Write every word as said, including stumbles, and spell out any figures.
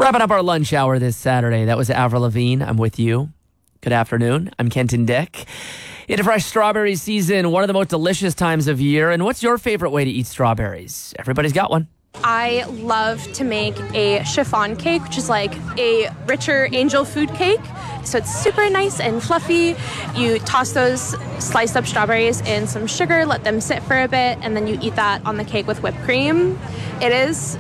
Wrapping up our lunch hour this Saturday. That was Avril Lavigne. I'm with you. Good afternoon. I'm Kenton Dick. Into fresh strawberry season, one of the most delicious times of year. And what's your favorite way to eat strawberries? Everybody's got one. I love to make a chiffon cake, which is like a richer angel food cake. So it's super nice and fluffy. You toss those sliced up strawberries in some sugar, let them sit for a bit, and then you eat that on the cake with whipped cream. It is